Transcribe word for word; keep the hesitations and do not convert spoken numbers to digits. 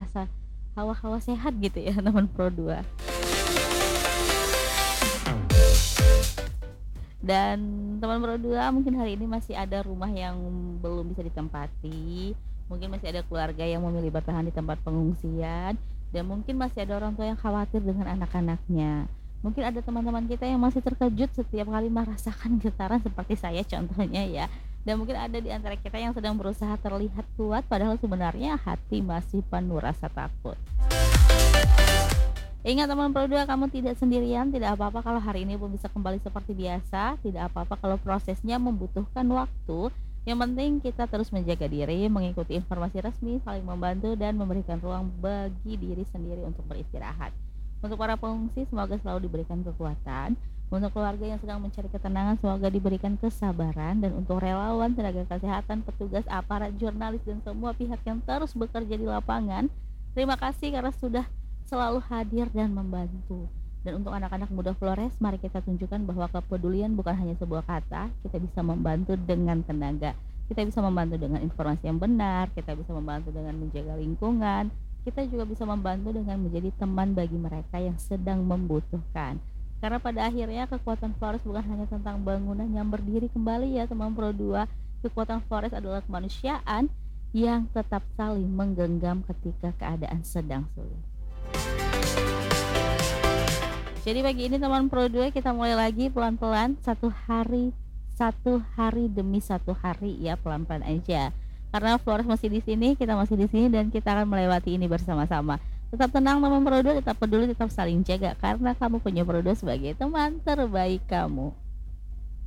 rasa hawa-hawa sehat gitu ya teman Pro dua. Dan teman Pro dua mungkin hari ini masih ada rumah yang belum bisa ditempati, mungkin masih ada keluarga yang memilih bertahan di tempat pengungsian, dan mungkin masih ada orang tua yang khawatir dengan anak-anaknya. Mungkin ada teman-teman kita yang masih terkejut setiap kali merasakan getaran seperti saya contohnya ya. Dan mungkin ada di antara kita yang sedang berusaha terlihat kuat padahal sebenarnya hati masih penuh rasa takut. Ingat teman Pro dua, kamu tidak sendirian, tidak apa-apa kalau hari ini belum bisa kembali seperti biasa, tidak apa-apa kalau prosesnya membutuhkan waktu. Yang penting kita terus menjaga diri, mengikuti informasi resmi, saling membantu dan memberikan ruang bagi diri sendiri untuk beristirahat. Untuk para pengungsi semoga selalu diberikan kekuatan, untuk keluarga yang sedang mencari ketenangan semoga diberikan kesabaran, dan untuk relawan, tenaga kesehatan, petugas, aparat, jurnalis dan semua pihak yang terus bekerja di lapangan, terima kasih karena sudah selalu hadir dan membantu. Dan untuk anak-anak muda Flores, mari kita tunjukkan bahwa kepedulian bukan hanya sebuah kata, kita bisa membantu dengan tenaga, kita bisa membantu dengan informasi yang benar, kita bisa membantu dengan menjaga lingkungan, kita juga bisa membantu dengan menjadi teman bagi mereka yang sedang membutuhkan. Karena pada akhirnya kekuatan Flores bukan hanya tentang bangunan yang berdiri kembali ya teman Pro dua, kekuatan Flores adalah kemanusiaan yang tetap saling menggenggam ketika keadaan sedang sulit. Jadi pagi ini teman Pro dua kita mulai lagi pelan-pelan, satu hari satu hari demi satu hari ya, pelan-pelan aja. Karena Flores masih di sini, kita masih di sini dan kita akan melewati ini bersama-sama. Tetap tenang teman Pro dua, tetap peduli, tetap saling jaga karena kamu punya Pro dua sebagai teman terbaik kamu.